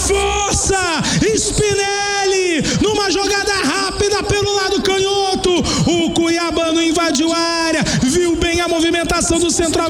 força, Spinelli, numa jogada rápida pelo lado canhoto, o cuiabano invadiu a área, viu bem a movimentação do centroavante,